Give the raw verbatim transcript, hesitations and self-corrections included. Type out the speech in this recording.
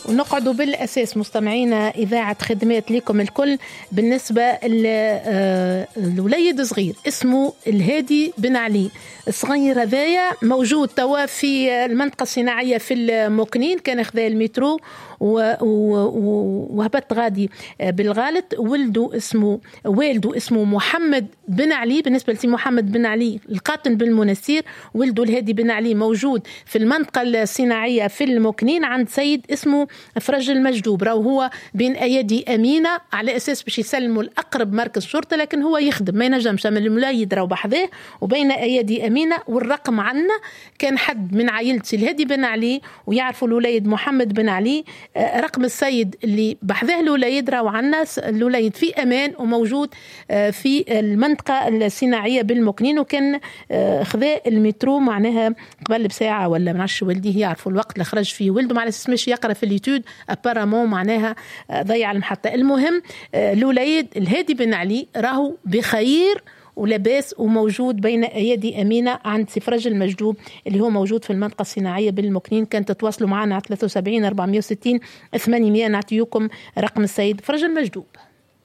ونقعدوا بالأساس مستمعينا إذاعة خدمات لكم الكل. بالنسبة لوليد صغير اسمه الهادي بن علي، الصغير هذايا موجود توا في المنطقة الصناعية في الموكنين، كان خذا المترو وهبط غادي بالغالط. ولده اسمه والده اسمه محمد بن علي، بالنسبة لسي محمد بن علي القاطن بالمنستير، ولده الهادي بن علي موجود في المنطقة الصناعية في الموكنين عند سيد اسمه فرج المجدوب. راهو هو بين أيدي أمينة على أساس باش يسلموا الأقرب مركز شرطة، لكن هو يخدم ما ينجمش من الملايد راهو بحذاه، وبين أيدي أمينة. والرقم عنا كان حد من عائلة الهادي بن علي ويعرفوا الوليد محمد بن علي، رقم السيد اللي بحذاه الوليد راهو عنا، الوليد في أمان وموجود في المنطقة الصناعية بالمكنين، وكان خذا المترو معناها قبل بساعة ولا منعش والديه يعرفوا الوقت اللي خرج فيه ولده، مع الأساس مش يقرأ في اليوتيود أبارامون معناها ضيع المحطة. المهم الوليد الهادي بن علي راهو بخير ولباس وموجود بين أيدي أمينة عند سفرج المجدوب اللي هو موجود في المنطقة الصناعية بالمكنين. كانت تتواصلوا معنا على ثلاثة وسبعين أربعمائة وستين ثمانمائة، نعطيكم رقم السيد فرج المجدوب.